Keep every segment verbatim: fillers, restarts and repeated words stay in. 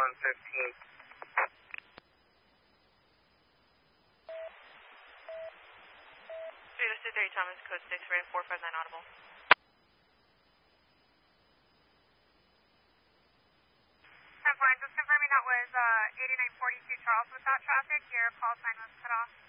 one fifteen. three oh three Thomas, code six, Ray four five nine audible. ten four, just confirming that was uh, eighty-nine forty-two Charles with that traffic. Your call sign was cut off.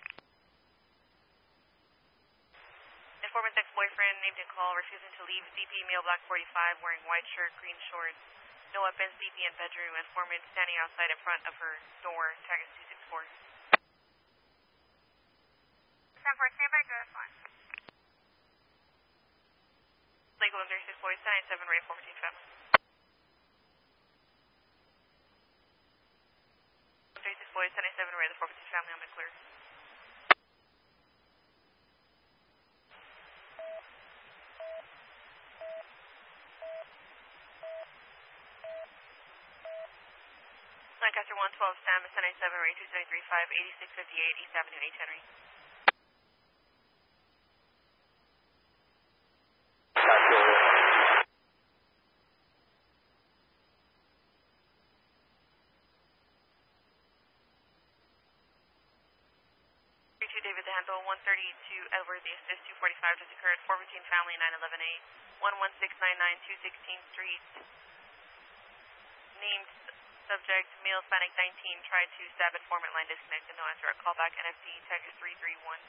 Informant's ex-boyfriend named in call, refusing to leave. D P male black forty-five, wearing white shirt, green shorts. No weapons. D P in bedroom. Informant standing outside in front of her door. Tag is two six four. ten four, stand by, go this one. Legal one three six four, ten ninety-seven, Ray four fifteen family. one three six four, ten ninety-seven, Ray, the four fifteen family on the clear. Lancaster one twelve, Sam, ten ninety-seven, Ray two seven three five, eighty-six fifty-eight, East Avenue, H. Henry. David the handle, one thirty-two Edward, the assist, two forty-five just occurred, four fifteen family, nine eleven A, one one six nine nine, two sixteenth Street. Named subject, male, Hispanic nineteen, tried to stab informant, line disconnected, no answer. Callback N F D, text three three one.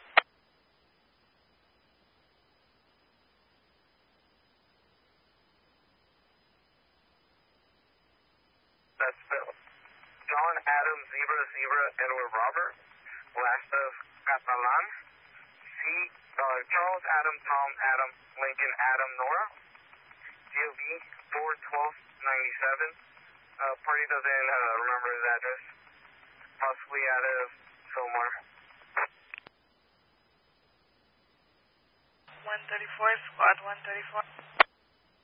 That's Phil. John Adam Zebra Zebra Edward Robert. Last of Catalan. C. Uh, Charles Adam Tom Adam Lincoln Adam Nora. G O V four twelve ninety-seven. Uh, party doesn't uh, remember his address. Possibly out of Fillmore. one thirty-four, squad one thirty-four.